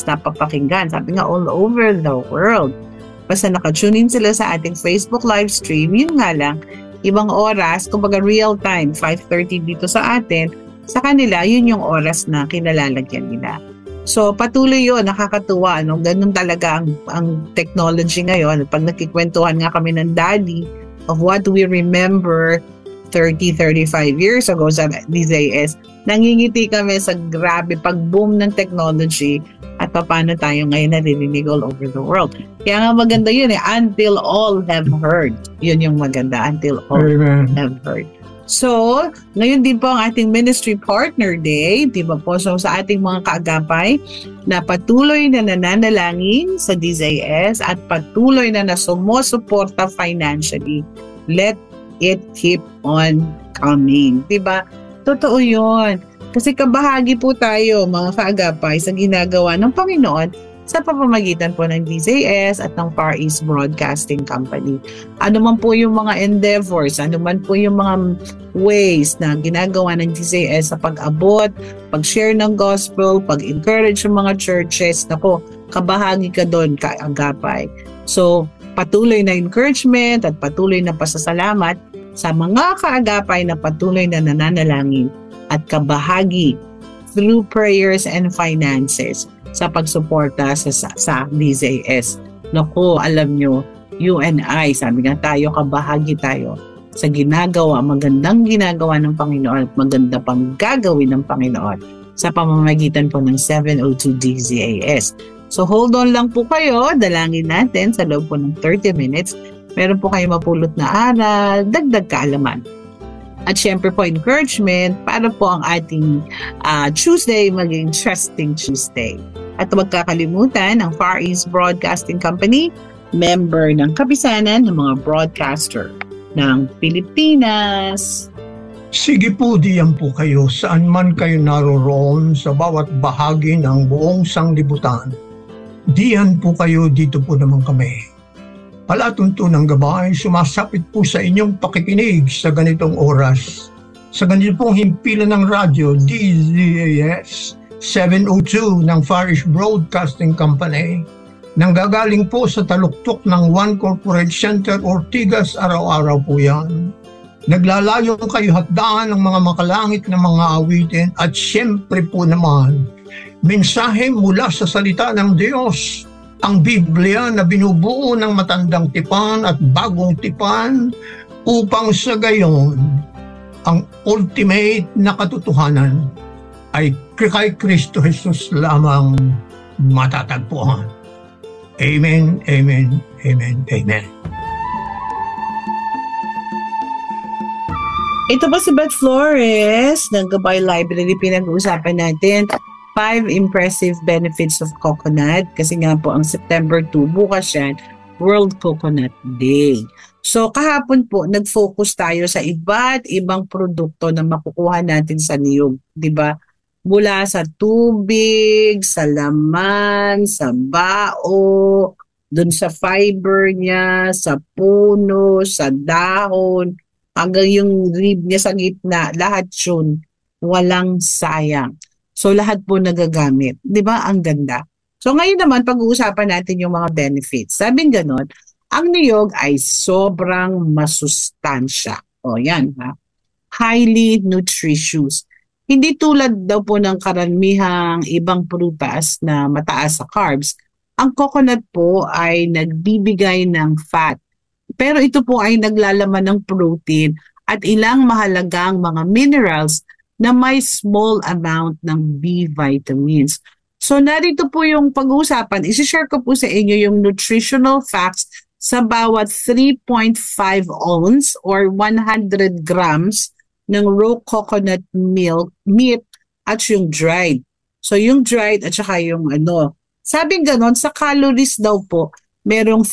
napapakinggan. Sabi nga, all over the world. Basta nakatune in sila sa ating Facebook live stream, yun nga lang, ibang oras, kumbaga real time, 5:30 dito sa atin, sa kanila, yun yung oras na kinalalagyan nila. So, patuloy yun, nakakatuwa, no? Ganun talaga ang technology ngayon. Pag nakikwentuhan nga kami ng daddy of what we remember 30-35 years ago sa DZS, nangingiti kami sa grabe pag-boom ng technology at paano tayo ngayon naririnig all over the world. Kaya nga maganda yun until all have heard. Yun yung maganda, until all have heard. So, ngayon din po ang ating Ministry Partner Day, di ba po? So, sa ating mga kaagapay na patuloy na nananalangin sa DZS at patuloy na sumusuporta financially, let it keep on coming. Di ba? Totoo yun. Kasi kabahagi po tayo, mga kaagapay, sa ginagawa ng Panginoon sa pamamagitan po ng DZS at ng Far East Broadcasting Company. Ano man po yung mga endeavors, ano man po yung mga ways na ginagawa ng DZS sa pag-abot, pag-share ng gospel, pag-encourage ng mga churches, nako, kabahagi ka doon, kaagapay. So, patuloy na encouragement at patuloy na pasasalamat sa mga kaagapay na patuloy na nananalangin at kabahagi through prayers and finances sa pagsuporta sa DZS. Naku, alam nyo, you and I, sabi nga tayo, kabahagi tayo sa magandang ginagawa ng Panginoon at maganda pang gagawin ng Panginoon sa pamamagitan po ng 702 DZAS. So hold on lang po kayo, dalangin natin sa loob po ng 30 minutes. Meron po kayo mapulot na aral, dagdag kaalaman. At syempre po, encouragement para po ang ating Tuesday maging Trusting Tuesday. At huwag kakalimutan, ang Far East Broadcasting Company, member ng kapisanan ng mga broadcaster ng Pilipinas. Sige po, diyan po kayo saan man kayo naroroon sa bawat bahagi ng buong sanglibutan. Diyan po kayo, dito po naman kami. Palatuntunang gabay, sumasapit po sa inyong pakikinig sa ganitong oras. Sa ganito pong himpilan ng radyo, DZAS 702 ng Far East Broadcasting Company, nanggagaling po sa taluktok ng One Corporate Center, Ortigas, araw-araw po yan. Naglalayong kayo hatdaan ng mga makalangit na mga awitin at siyempre po naman, mensahe mula sa salita ng Diyos, ang Biblia na binubuo ng matandang tipan at bagong tipan upang sa gayon ang ultimate na katotohanan ay kay Kristo Jesus lamang matatagpuan. Amen, amen, amen, amen. Ito po si Beth Flores ng Gabay Library. Pinag-uusapan natin 5 impressive benefits of coconut kasi nga po ang September 2, bukas yan, World Coconut Day. So kahapon po, nag-focus tayo sa iba't ibang produkto na makukuha natin sa niyog, di ba? Mula sa tubig, sa laman, sa bao, dun sa fiber niya, sa puno, sa dahon, hanggang yung rib niya sa gitna, lahat yun, walang sayang. So lahat po nagagamit. Di ba? Ang ganda. So ngayon naman, pag-uusapan natin yung mga benefits. Sabing ganon, ang niyog ay sobrang masustansya. O yan ha. Highly nutritious. Hindi tulad daw po ng karamihang ibang prutas na mataas sa carbs. Ang coconut po ay nagbibigay ng fat. Pero ito po ay naglalaman ng protein at ilang mahalagang mga minerals na may small amount ng B vitamins. So narito po yung pag-uusapan. Isi-share ko po sa inyo yung nutritional facts sa bawat 3.5 ounce or 100 grams ng raw coconut meat at yung dried. So yung dried at saka yung sabing ganon, sa calories daw po, merong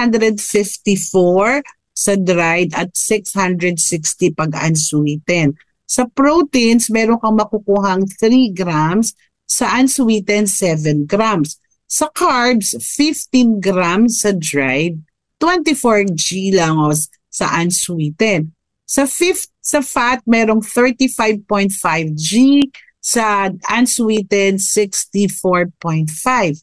354 sa dried at 660 pag unsweetened. Sa proteins, meron kang makukuhang 3 grams, sa unsweetened 7 grams. Sa carbs, 15 grams sa dried, 24 g lang sa unsweetened. Sa fat, merong 35.5 g, sa unsweetened 64.5.